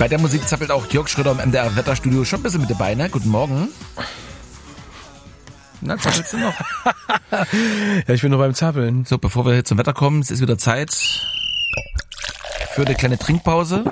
Bei der Musik zappelt auch Jörg Schröder im MDR-Wetterstudio schon ein bisschen mit dabei, ne? Guten Morgen. Na, zappelst du noch? Ja, ich bin noch beim Zappeln. So, bevor wir zum Wetter kommen, es ist wieder Zeit für eine kleine Trinkpause.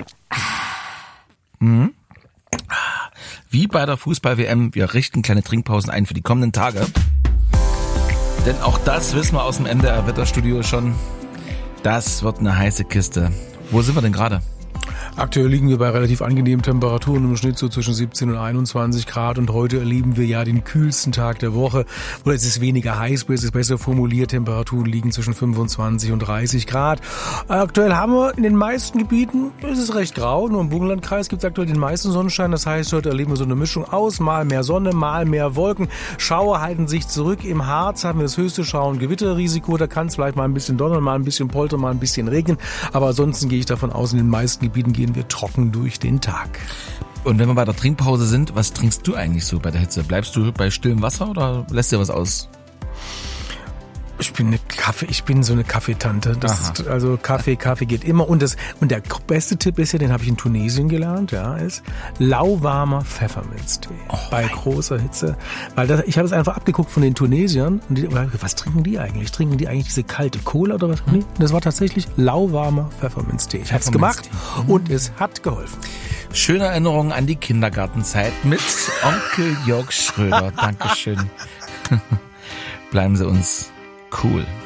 Wie bei der Fußball-WM, wir richten kleine Trinkpausen ein für die kommenden Tage. Denn auch das wissen wir aus dem MDR-Wetterstudio schon. Das wird eine heiße Kiste. Wo sind wir denn gerade? Aktuell liegen wir bei relativ angenehmen Temperaturen im Schnitt so zwischen 17 und 21 Grad und heute erleben wir ja den kühlsten Tag der Woche. Oder es ist weniger heiß, es ist besser formuliert, Temperaturen liegen zwischen 25 und 30 Grad. Aktuell haben wir in den meisten Gebieten, es ist recht grau, nur im Burgenlandkreis gibt es aktuell den meisten Sonnenschein. Das heißt, heute erleben wir so eine Mischung aus, mal mehr Sonne, mal mehr Wolken. Schauer halten sich zurück. Im Harz haben wir das höchste Schau- und Gewitterrisiko. Da kann es vielleicht mal ein bisschen donnern, mal ein bisschen poltern, mal ein bisschen regnen. Aber ansonsten gehe ich davon aus, in den meisten Gebieten gehen wir trocken durch den Tag. Und wenn wir bei der Trinkpause sind, was trinkst du eigentlich so bei der Hitze? Bleibst du bei stillem Wasser oder lässt dir was aus? Ich bin so eine Kaffeetante. Also Kaffee geht immer. Und der beste Tipp ist ja, den habe ich in Tunesien gelernt, ja, ist lauwarmer Pfefferminztee. Bei großer Hitze. Weil ich habe es einfach abgeguckt von den Tunesiern. Und was trinken die eigentlich? Trinken die eigentlich diese kalte Cola oder was? Nee, das war tatsächlich lauwarmer Pfefferminztee. Ich habe es gemacht und es hat geholfen. Schöne Erinnerungen an die Kindergartenzeit mit Onkel Jörg Schröder. Dankeschön. Bleiben Sie uns cool.